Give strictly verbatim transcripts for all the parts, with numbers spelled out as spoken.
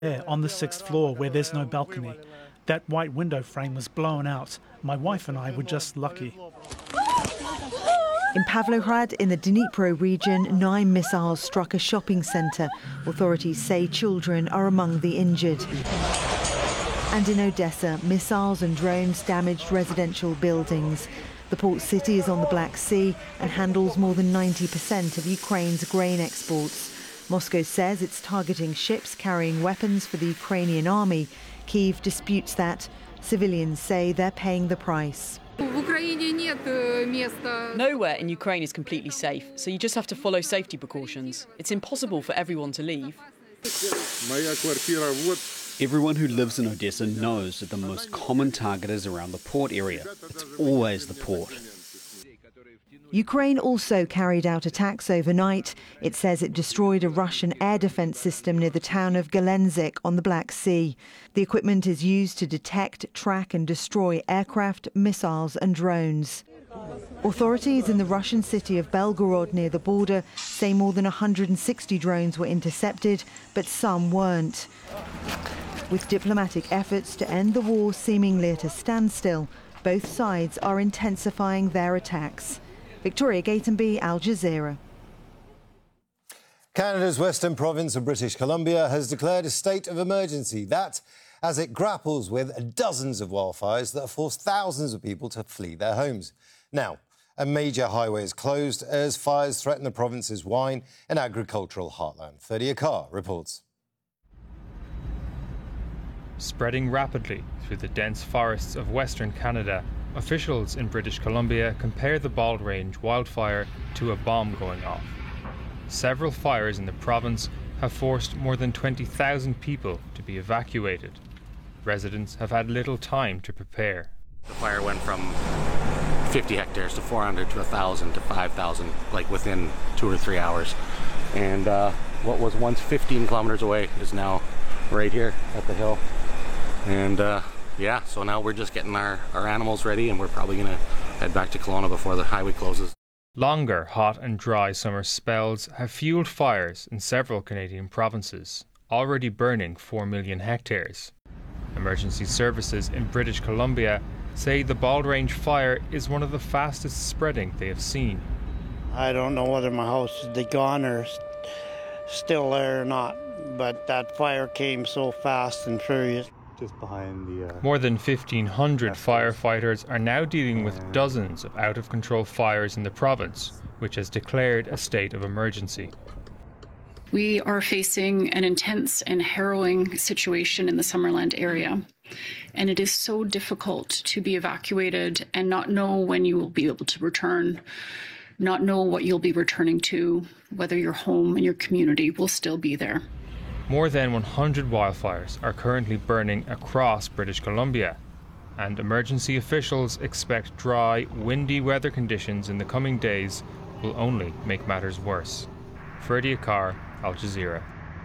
There, on the sixth floor where there's no balcony. That white window frame was blown out. My wife and I were just lucky. In Pavlohrad, in the Dnipro region, nine missiles struck a shopping centre. Authorities say children are among the injured. And in Odessa, missiles and drones damaged residential buildings. The port city is on the Black Sea and handles more than ninety percent of Ukraine's grain exports. Moscow says it's targeting ships carrying weapons for the Ukrainian army. Kyiv disputes that. Civilians say they're paying the price. Nowhere in Ukraine is completely safe, so you just have to follow safety precautions. It's impossible for everyone to leave. Everyone who lives in Odessa knows that the most common target is around the port area. It's always the port. Ukraine also carried out attacks overnight. It says it destroyed a Russian air defense system near the town of Gelendzhik on the Black Sea. The equipment is used to detect, track and destroy aircraft, missiles and drones. Authorities in the Russian city of Belgorod near the border say more than one hundred sixty drones were intercepted, but some weren't. With diplomatic efforts to end the war seemingly at a standstill, both sides are intensifying their attacks. Victoria Gatenby, Al Jazeera. Canada's western province of British Columbia has declared a state of emergency. That as it grapples with dozens of wildfires that have forced thousands of people to flee their homes. Now, a major highway is closed as fires threaten the province's wine and agricultural heartland. Ferdy Akar reports. Spreading rapidly through the dense forests of Western Canada, officials in British Columbia compare the Bald Range wildfire to a bomb going off. Several fires in the province have forced more than twenty thousand people to be evacuated. Residents have had little time to prepare. The fire went from fifty hectares to four hundred to one thousand to five thousand, like within two or three hours. And uh, what was once fifteen kilometers away is now right here at the hill. And uh, yeah, so now we're just getting our, our animals ready, and we're probably going to head back to Kelowna before the highway closes. Longer hot and dry summer spells have fueled fires in several Canadian provinces, already burning four million hectares. Emergency services in British Columbia say the Bald Range fire is one of the fastest spreading they have seen. I don't know whether my house is gone or still there or not, but that fire came so fast and furious. Just behind the, uh, More than fifteen hundred firefighters are now dealing with dozens of out-of-control fires in the province, which has declared a state of emergency. We are facing an intense and harrowing situation in the Summerland area, and it is so difficult to be evacuated and not know when you will be able to return, not know what you'll be returning to, whether your home and your community will still be there. More than one hundred wildfires are currently burning across British Columbia, and emergency officials expect dry, windy weather conditions in the coming days will only make matters worse. Ferdy Akar, Al Jazeera.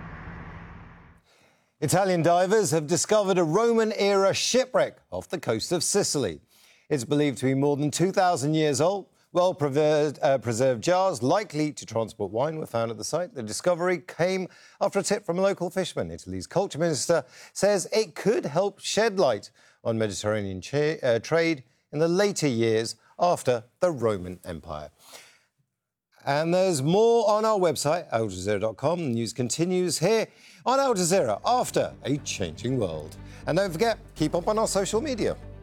Italian divers have discovered a Roman-era shipwreck off the coast of Sicily. It's believed to be more than two thousand years old. Well-preserved uh, preserved jars likely to transport wine were found at the site. The discovery came after a tip from a local fisherman. Italy's culture minister says it could help shed light on Mediterranean cha- uh, trade in the later years after the Roman Empire. And there's more on our website, al jazeera dot com. The news continues here on Al Jazeera after a changing world. And don't forget, keep up on our social media.